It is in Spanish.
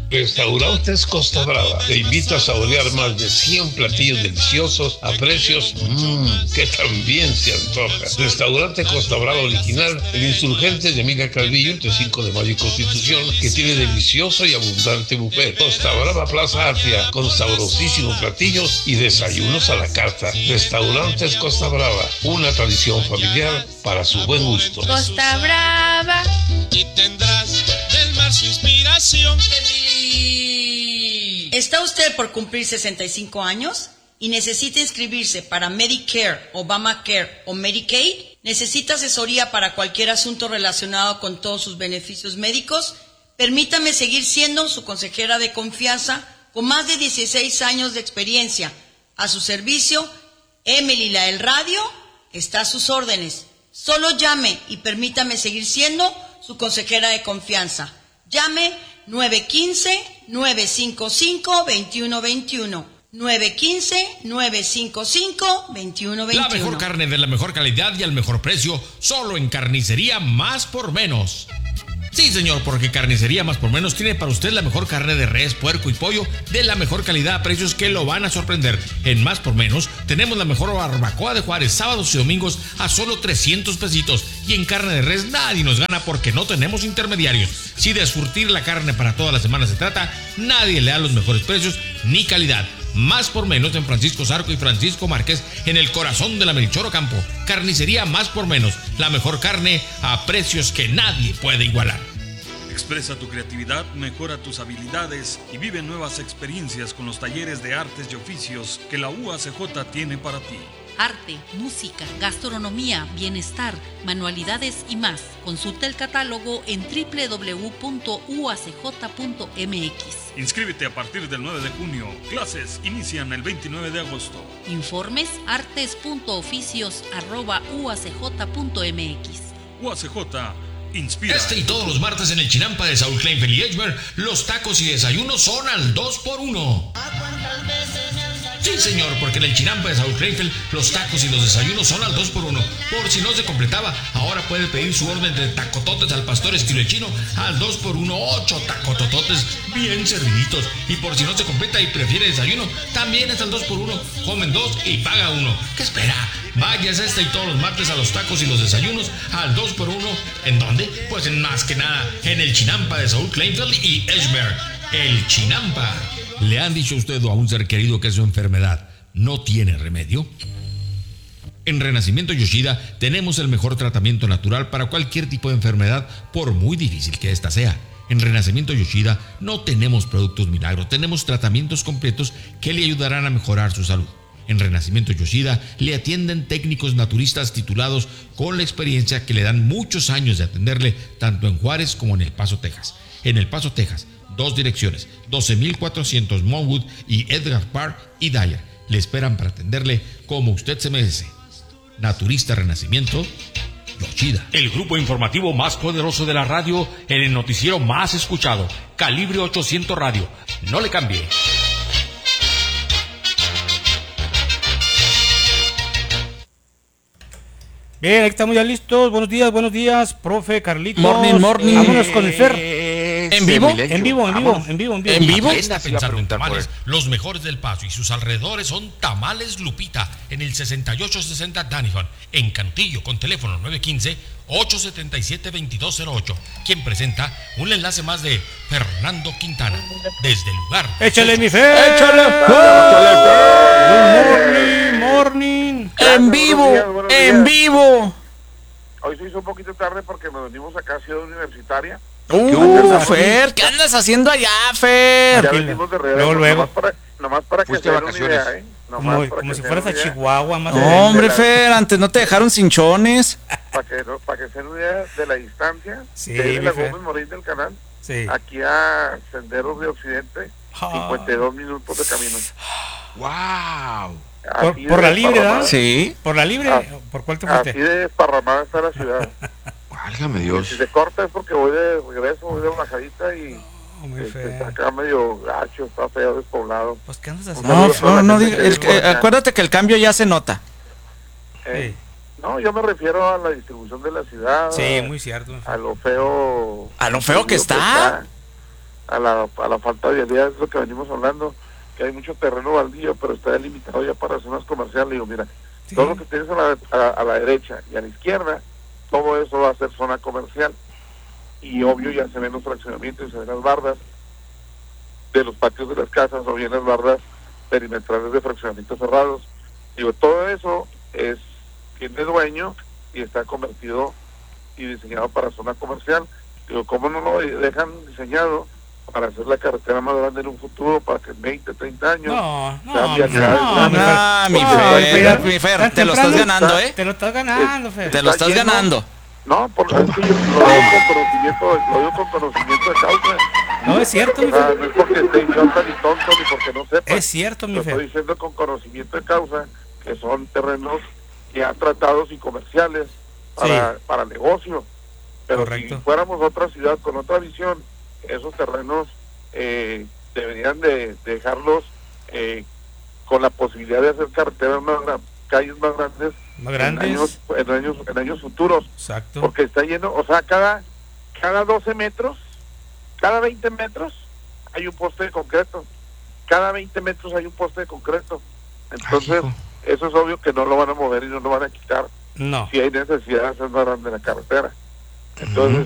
Restaurantes Costa Brava te invita a saborear más de 100 platillos deliciosos a precios que también se antoja. Restaurante Costa Brava original, el Insurgente de Emilia Calvillo, entre 5 de Mayo y Constitución, que tiene delicioso y abundante buffet. Costa Brava Plaza Artia, con sabrosísimos platillos y desayunos a la carta. Restaurantes Costa Brava, una tradición familiar para su buen gusto. Costa Brava. Y tendrás del mar su inspiración. ¿Está usted por cumplir 65 años y necesita inscribirse para Medicare, Obamacare o Medicaid? ¿Necesita asesoría para cualquier asunto relacionado con todos sus beneficios médicos? Permítame seguir siendo su consejera de confianza con más de 16 años de experiencia. A su servicio, Emily la del Radio está a sus órdenes. Solo llame y permítame seguir siendo su consejera de confianza. Llame 915-955-2121. 915-955-2121. La mejor carne de la mejor calidad y al mejor precio, solo en Carnicería Más por Menos. Sí, señor, porque Carnicería Más por Menos tiene para usted la mejor carne de res, puerco y pollo de la mejor calidad a precios que lo van a sorprender. En Más por Menos tenemos la mejor barbacoa de Juárez, sábados y domingos a solo 300 pesitos. Y en carne de res nadie nos gana porque no tenemos intermediarios. Si de surtir la carne para toda la semana se trata, nadie le da los mejores precios ni calidad. Más por Menos en Francisco Zarco y Francisco Márquez, en el corazón de la Melchor Ocampo. Carnicería Más por Menos, la mejor carne a precios que nadie puede igualar. Expresa tu creatividad, mejora tus habilidades y vive nuevas experiencias con los talleres de artes y oficios que la UACJ tiene para ti. Arte, música, gastronomía, bienestar, manualidades y más. Consulta el catálogo en www.uacj.mx. Inscríbete a partir del 9 de junio. Clases inician el 29 de agosto. Informes artes.oficios@uacj.mx. UACJ inspira. Este y todos los martes en el Chinampa de Saúl Kleinfeld y Edgemer, los tacos y desayunos son al 2x1. Sí, señor, porque en el Chinampa de Saúl Kleinfeld los tacos y los desayunos son al 2x1. Por si no se completaba, ahora puede pedir su orden de tacototes al pastor estilo chino al 2x1, 8 tacotototes bien serviditos. Y por si no se completa y prefiere desayuno, también es al 2x1. Comen 2 y paga 1. ¿Qué espera? Vayas este y todos los martes a los tacos y los desayunos al 2x1. ¿En dónde? Pues en más que nada en el Chinampa de Saúl Kleinfeld y Edgemer. El Chinampa. ¿Le han dicho a usted o a un ser querido que su enfermedad no tiene remedio? En Renacimiento Yoshida tenemos el mejor tratamiento natural para cualquier tipo de enfermedad, por muy difícil que ésta sea. En Renacimiento Yoshida no tenemos productos milagros, tenemos tratamientos completos que le ayudarán a mejorar su salud. En Renacimiento Yoshida le atienden técnicos naturistas titulados con la experiencia que le dan muchos años de atenderle tanto en Juárez como en El Paso, Texas. En El Paso, Texas, 2 direcciones, 12,400 Monwood y Edgar Park y Dyer. Le esperan para atenderle como usted se merece. Naturista Renacimiento Yoshida. El grupo informativo más poderoso de la radio, en el noticiero más escuchado, Calibre 800 Radio. No le cambie. Bien, ahí estamos ya listos. Buenos días, profe Carlitos. Morning. Vámonos con el Fer. ¿En vivo? En vivo. ¿En vivo? Está pensando en tamales. Los mejores del Paso y sus alrededores son Tamales Lupita en el 6860 Danifon, en Cantillo, con teléfono 915-877-2208. Quien presenta un enlace más de Fernando Quintana desde el lugar. ¡Échale, mi Fer! ¡Échale! Good morning. En vivo. Hoy se hizo un poquito tarde porque nos venimos acá a Ciudad Universitaria. Fer, ¿qué andas haciendo allá, Fer? Ya venimos de regreso. Luego. Nomás para que se den una idea, Como si fueras a Chihuahua. Más Hombre, Fer, antes no te dejaron cinchones. Para que se den una idea de la distancia. Sí, de la Gómez Morín del canal. Sí. Aquí a Senderos de Occidente, 52 minutos de camino. ¡Wow! Por la libre, ¿verdad? Sí. ¿Por la libre? ¿Por cuál te fuiste? Así de esparramada está la ciudad. Válgame Dios. Si se corta es porque voy de regreso, voy de bajadita y está acá medio gacho, está feo, despoblado. Pues ¿qué andas haciendo? No, acuérdate que el cambio ya se nota. No, yo me refiero a la distribución de la ciudad. Sí, muy cierto. A lo feo. ¿A lo feo que está? a la falta de vialidad, es lo que venimos hablando, que hay mucho terreno baldío, pero está delimitado ya para zonas comerciales. Digo, mira, todo lo que tienes a la derecha y a la izquierda, todo eso va a ser zona comercial. Y obvio ya se ven los fraccionamientos, se ven las bardas de los patios de las casas, o bien las bardas perimetrales de fraccionamientos cerrados. Digo, todo eso tiene dueño y está convertido y diseñado para zona comercial. Digo, ¿cómo no lo dejan diseñado para hacer la carretera más grande en un futuro, para que en 20, 30 años... mi Fer, te lo estás ganando, ¿eh? Te lo estás ganando, Fer. Te lo estás ganando. No, porque es que yo lo digo con conocimiento de causa. No, es cierto, mi Fer. No es porque esté idiota ni tonto, ni porque no sepa. Es cierto, mi Fer. Estoy diciendo con conocimiento de causa que son terrenos ya tratados y comerciales para negocio. Pero correcto. Si fuéramos otra ciudad con otra visión, esos terrenos deberían de dejarlos con la posibilidad de hacer carreteras calles más grandes, en años futuros. Exacto. Porque está lleno, o sea, cada 12 metros, cada 20 metros hay un poste de concreto, cada 20 metros hay un poste de concreto. Entonces, eso es obvio que no lo van a mover y no lo van a quitar. No. Si hay necesidad de hacer más grande la carretera. Entonces,